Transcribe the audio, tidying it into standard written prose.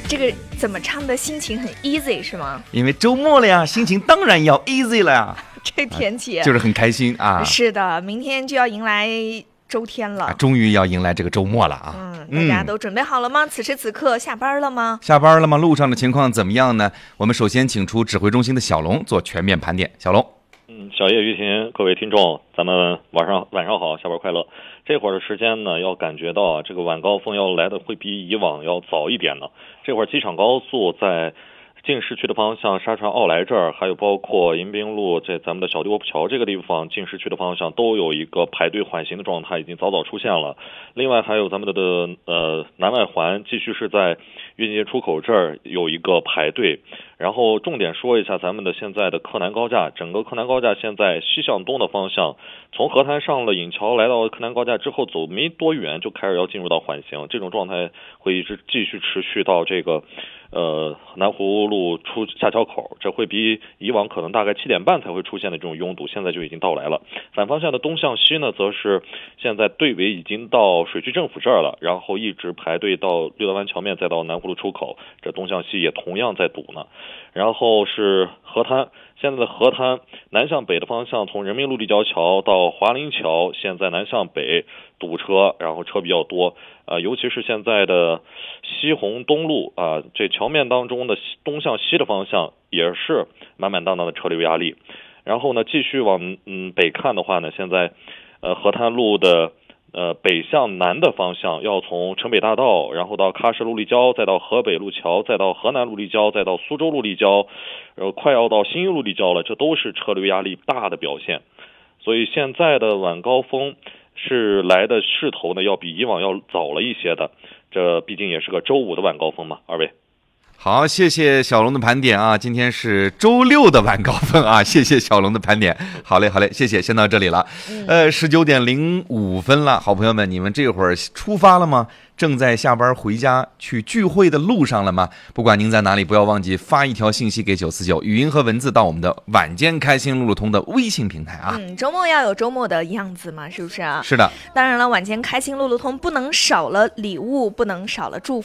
这个怎么唱的心情很 easy 是吗？ 因为周末了呀，心情当然要 easy 了呀。 这天气、 就是很开心啊。 是的，明天就要迎来周天了， 终于要迎来这个周末了啊。 大家都准备好了吗？此时此刻下班了吗？ 下班了吗？路上的情况怎么样呢？我们首先请出指挥中心的小龙做全面盘点。小龙。 小叶于婷，各位听众，咱们晚上好，下班快乐。这会儿的时间呢，要感觉到这个晚高峰要来的会比以往要早一点呢。这会儿机场高速在进市区的方向，沙船奥莱这儿，还有包括迎宾路在咱们的小丢桥这个地方进市区的方向，都有一个排队缓行的状态，已经早出现了。另外还有咱们的南外环继续是在运街出口这儿有一个排队。然后重点说一下咱们的现在的柯南高架，整个柯南高架现在西向东的方向，从河滩上了引桥来到柯南高架之后，走没多远就开始要进入到缓行，这种状态会一直继续持续到这个南湖路出下桥口，这会比以往可能大概7点半才会出现的这种拥堵，现在就已经到来了。反方向的东向西呢，则是现在队尾已经到水区政府这儿了，然后一直排队到绿道湾桥面，再到南湖路出口，这东向西也同样在堵呢。然后是河滩，现在的河滩南向北的方向，从人民路立交桥到华林桥，现在南向北堵车，然后车比较多，尤其是现在的西红东路啊，这桥面当中的东向西的方向也是满满当当的车流压力。然后呢，继续往北看的话呢，现在河滩路的北向南的方向，要从城北大道，然后到喀什路立交，再到河北路桥，再到河南路立交，再到苏州路立交，快要到新一路立交了，这都是车流压力大的表现。所以现在的晚高峰是来的势头呢，要比以往要早了一些的。这毕竟也是个周五的晚高峰嘛，二位。 好，谢谢小龙的盘点啊！今天是周六的晚高峰啊，谢谢小龙的盘点。好嘞，谢谢，先到这里了。19:05了，好朋友们，你们这会儿出发了吗？正在下班回家去聚会的路上了吗？不管您在哪里，不要忘记发一条信息给949，语音和文字到我们的晚间开心路路通的微信平台啊。 周末要有周末的样子嘛，是不是啊？ 是的。 当然了，晚间开心路路通不能少了礼物，不能少了祝福。